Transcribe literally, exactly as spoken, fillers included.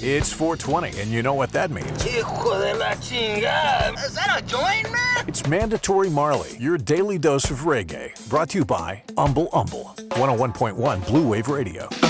It's four twenty, and you know what that means. Hijo de la chingada. Is that a joint, man? It's Mandatory Marley, your daily dose of reggae. Brought to you by Umble Umble. one oh one point one Blue Wave Radio.